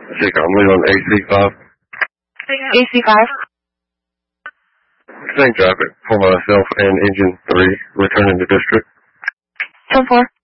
I'm leaving on AC5. AC5? Same traffic for myself and engine 3 returning to district. 10-4.